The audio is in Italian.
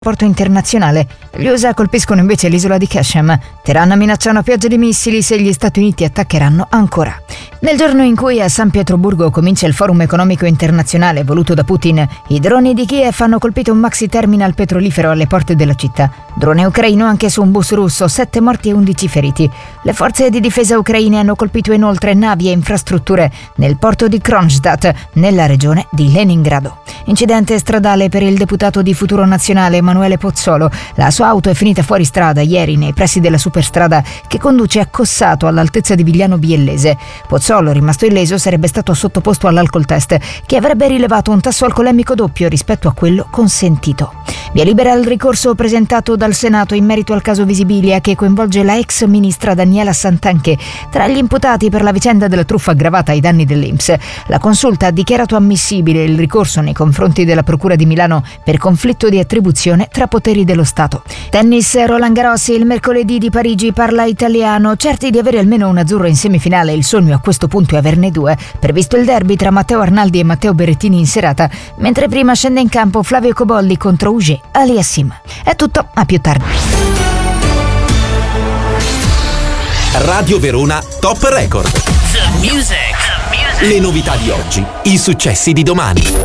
porto internazionale. Gli USA colpiscono invece l'isola di Qasem. Teheran minaccia una pioggia di missili se gli Stati Uniti attaccheranno ancora. Nel giorno in cui a San Pietroburgo comincia il forum economico internazionale voluto da Putin, i droni di Kiev hanno colpito un maxi terminal petrolifero alle porte della città. Drone ucraino anche su un bus russo, 7 morti e 11 feriti. Le forze di difesa ucraine hanno colpito inoltre navi e infrastrutture nel porto di Kronstadt, nella regione di Leningrado. Incidente stradale per il deputato di Futuro Nazionale Emanuele Pozzolo. La sua auto è finita fuori strada ieri nei pressi della superstrada che conduce a Cossato all'altezza di Vigliano Biellese. Pozzolo, rimasto illeso, sarebbe stato sottoposto all'alcol test che avrebbe rilevato un tasso alcolemico doppio rispetto a quello consentito. Via libera il ricorso presentato dal Senato in merito al caso Visibilia che coinvolge la ex ministra Daniela Santanchè tra gli imputati per la vicenda della truffa aggravata ai danni dell'INPS. La Consulta ha dichiarato ammissibile il ricorso nei confronti della Procura di Milano per conflitto di attribuzione tra poteri dello Stato. Tennis, Roland Garros, il mercoledì di Parigi parla italiano, certi di avere almeno un azzurro in semifinale. Il sogno a questo punto è averne 2. Previsto il derby tra Matteo Arnaldi e Matteo Berrettini in serata, mentre prima scende in campo Flavio Cobolli contro Auger Aliassime. È tutto, a più tardi. Radio Verona Top Record. The music. Le novità di oggi, i successi di domani.